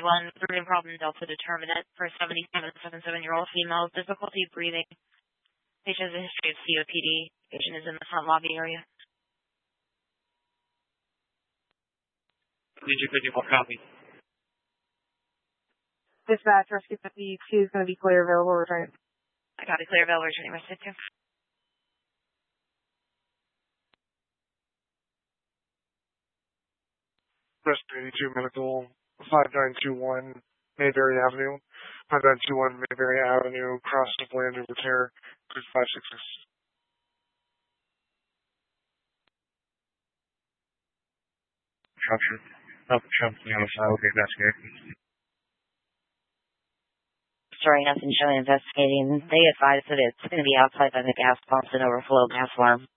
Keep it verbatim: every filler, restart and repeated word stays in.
one, breathing problem Delta determinant for a seventy-seven, seventy-seven-year-old female with difficulty breathing. Patient has a history of C O P D. Patient is in the front lobby area. Did you fifty-four copy? Dispatch, Rescue fifty-two is going to be clear available, return. I got it, clear available, returning Rescue two. Rescue eighty-two Medical, five nine two one Mayberry Avenue, five nine two one Mayberry Avenue, cross of land and repair, group five six six. Structure. Up, jump on the other side, okay, investigate. Story nothing showing investigating. They advised that it's going to be outside by the gas pumps and overflow gas alarm.